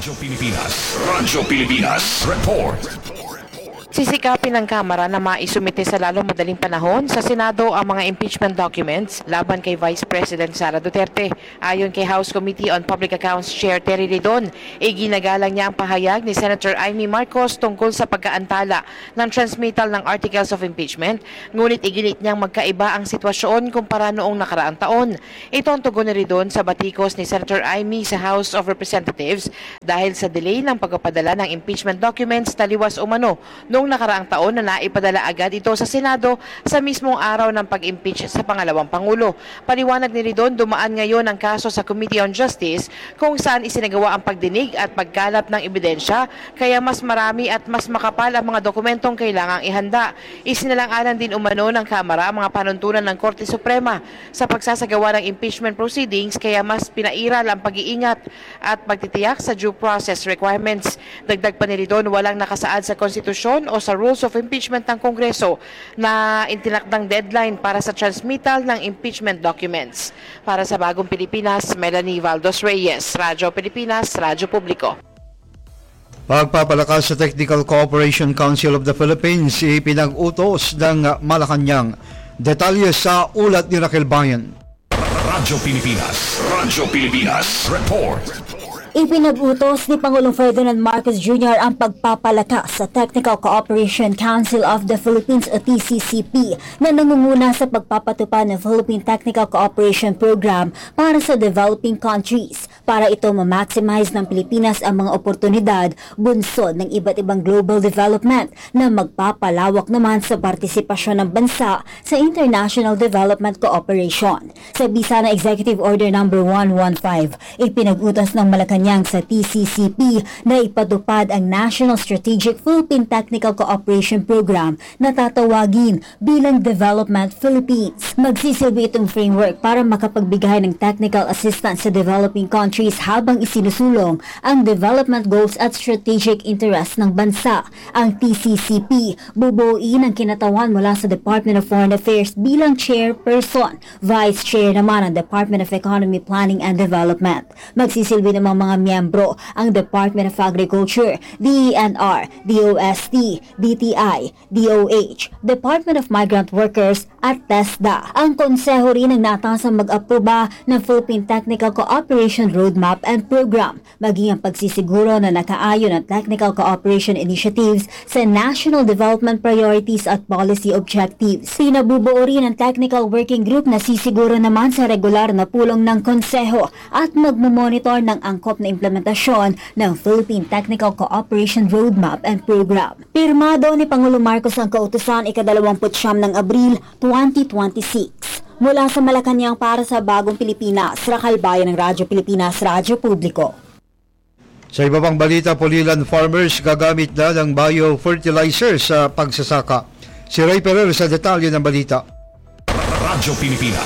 Radyo Pilipinas Report. Sisikapin ng Kamara na maisumite sa lalong madaling panahon sa Senado ang mga impeachment documents laban kay Vice President Sara Duterte. Ayon kay House Committee on Public Accounts Chair Terry Ridon, iginagalang niya ang pahayag ni Senator Amy Marcos tungkol sa pagkaantala ng transmittal ng Articles of Impeachment, ngunit iginit niyang magkaiba ang sitwasyon kumpara noong nakaraang taon. Ito ang tugon ni Ridon sa batikos ni Senator Amy sa House of Representatives dahil sa delay ng pagpapadala ng impeachment documents taliwas umano noong nakaraang taon na naipadala agad ito sa Senado sa mismong araw ng pag-impeach sa pangalawang Pangulo. Paliwanag ni Ridon, dumaan ngayon ang kaso sa Committee on Justice kung saan isinagawa ang pagdinig at pagkalap ng ebidensya, kaya mas marami at mas makapal ang mga dokumentong kailangang ihanda. Isinalang-alang din umano ng Kamara ang mga panuntunan ng Korte Suprema sa pagsasagawa ng impeachment proceedings, kaya mas pinairal ang pag-iingat at pagtitiyak sa due process requirements. Dagdag pa ni Ridon, walang nakasaad sa konstitusyon o sa Rules of Impeachment ng Kongreso na itinakdang deadline para sa transmittal ng impeachment documents. Para sa Bagong Pilipinas, Melanie Valdos Reyes, Radyo Pilipinas, Radyo Publiko. Pagpapalakas sa Technical Cooperation Council of the Philippines, ipinag-utos ng Malacanang. Detalye sa ulat ni Raquel Bayan. Radyo Pilipinas Report. Ipinag-utos ni Pangulong Ferdinand Marcos Jr. ang pagpapalakas sa Technical Cooperation Council of the Philippines o TCCP na nangunguna sa pagpapatupad ng Philippine Technical Cooperation Program para sa developing countries para ito ma-maximize ng Pilipinas ang mga oportunidad bunsod ng iba't ibang global development na magpapalawak naman sa partisipasyon ng bansa sa international development cooperation. Sa bisa na Executive Order No. 115, ipinag-utos ng Malacanang sa TCCP na ipatupad ang National Strategic Philippine Technical Cooperation Program na tatawagin bilang Development Philippines. Magsisilbi itong framework para makapagbigay ng technical assistance sa developing countries habang isinusulong ang development goals at strategic interest ng bansa. Ang TCCP bubuuin ang kinatawan mula sa Department of Foreign Affairs bilang chairperson, vice chair naman ang Department of Economy, Planning and Development. Magsisilbi namang mga miyembro ang Department of Agriculture, DENR, DOST, DTI, DOH, Department of Migrant Workers at TESDA. Ang konseho rin ang natasang mag-aproba ng Philippine Technical Cooperation Roadmap and Program, maging ang pagsisiguro na nakaayon ang technical cooperation initiatives sa national development priorities at policy objectives. Pinabubuo rin ang Technical Working Group na sisiguro naman sa regular na pulong ng konseho at magmumonitor ng angkop na implementasyon ng Philippine Technical Cooperation Roadmap and Program. Pirmado ni Pangulong Marcos ang kautusan ika-29 ng Abril 2026. Mula sa Malacanang para sa Bagong Pilipinas, Raquel Bayan ng Radyo Pilipinas, Radyo Publiko. Sa iba pang balita, Pulilan farmers gagamit na ng biofertilizer sa pagsasaka. Si Ray Ferrer sa detalye ng balita. Radyo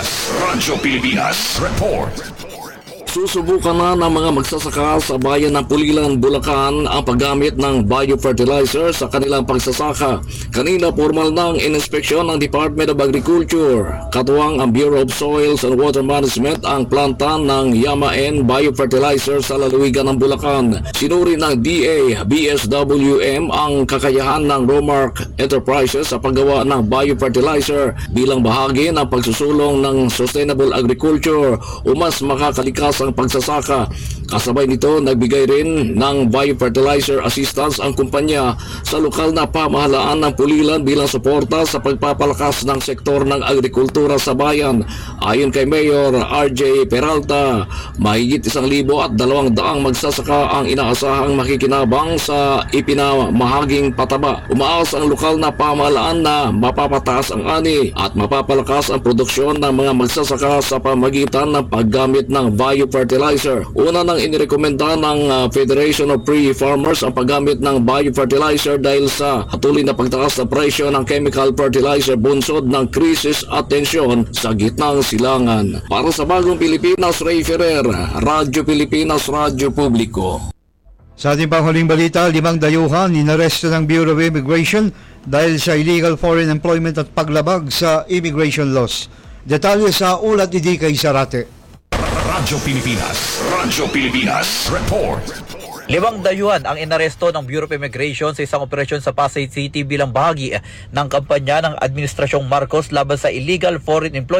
Pilipinas Report. Susubukan na ng mga magsasaka sa bayan ng Pulilan, Bulacan ang paggamit ng biofertilizer sa kanilang pagsasaka. Kanina formal nang ininspeksyon ng Department of Agriculture. Katuwang ang Bureau of Soils and Water Management ang planta ng Yamaen Biofertilizer sa lalawigan ng Bulacan. Sinuri ng DA, BSWM ang kakayahan ng Romark Enterprises sa paggawa ng biofertilizer bilang bahagi ng pagsusulong ng sustainable agriculture o mas makakalikas ang pagsasaka. Kasabay nito, nagbigay rin ng biofertilizer assistance ang kumpanya sa lokal na pamahalaan ng Pulilan bilang suporta sa pagpapalakas ng sektor ng agrikultura sa bayan. Ayon kay Mayor RJ Peralta, mahigit 1,200 magsasaka ang inaasahang makikinabang sa ipinamahaging pataba. Umaas ang lokal na pamahalaan na mapapataas ang ani at mapapalakas ang produksyon ng mga magsasaka sa pamagitan ng paggamit ng biofertilizer. Una nang inirekomenda ng Federation of Pre-Farmers ang paggamit ng biofertilizer dahil sa patuloy na pagtaas na presyo ng chemical fertilizer bunsod ng krisis at tensyon sa gitnang silangan. Para sa Bagong Pilipinas, Ray Ferrer, Radyo Pilipinas, Radyo Publiko. Sa ating panghuling balita, 5 dayuhan inaresto ng Bureau of Immigration dahil sa illegal foreign employment at paglabag sa immigration laws. Detalye sa ulat ni Dikay Sarate. Radyo Pilipinas Report. 5 dayuhan ang inaresto ng Bureau of Immigration sa isang operasyon sa Pasay City bilang bahagi ng kampanya ng Administrasyong Marcos laban sa illegal foreign employment